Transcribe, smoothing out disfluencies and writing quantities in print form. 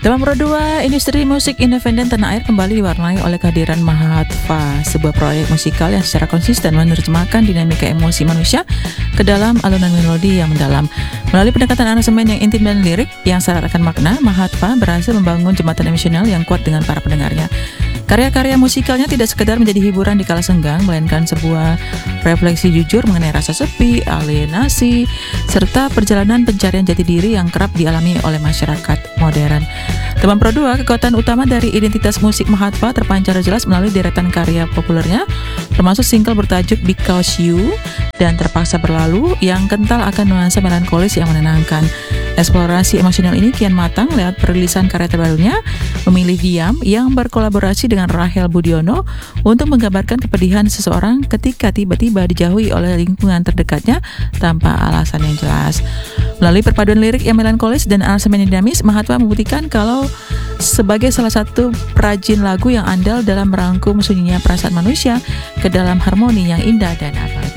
Dalam Pro 2, industri musik independen tanah air kembali diwarnai oleh kehadiran Mahattva, sebuah proyek musikal yang secara konsisten menerjemahkan dinamika emosi manusia ke dalam alunan melodi yang mendalam. Melalui pendekatan aransemen yang intim dan lirik yang syarat akan makna, Mahattva berhasil membangun jembatan emosional yang kuat dengan para pendengarnya. Karya-karya musikalnya tidak sekedar menjadi hiburan di kala senggang, melainkan sebuah refleksi jujur mengenai rasa sepi, alienasi, serta perjalanan pencarian jati diri yang kerap dialami oleh masyarakat modern. Teman Pro 2, kekuatan utama dari identitas musik Mahattva terpancar jelas melalui deretan karya populernya, termasuk single bertajuk Because You dan Terpaksa Berlalu yang kental akan nuansa melankolis yang menenangkan. Eksplorasi emosional ini kian matang lewat perilisan karya terbarunya, Memilih Diam, yang berkolaborasi dengan Rachel Budiono untuk menggambarkan kepedihan seseorang ketika tiba-tiba dijauhi oleh lingkungan terdekatnya tanpa alasan yang jelas. Melalui perpaduan lirik yang melankolis dan aransemen yang dinamis, Mahattva membuktikan kalau sebagai salah satu perajin lagu yang andal dalam merangkum sunyinya perasaan manusia ke dalam harmoni yang indah dan abadi.